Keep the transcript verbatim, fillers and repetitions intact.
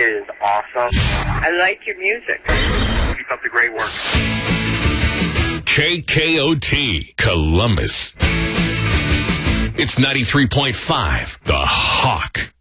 is awesome. I like your music. Keep up the great work. K K O T, Columbus. It's ninety-three point five, The Hawk.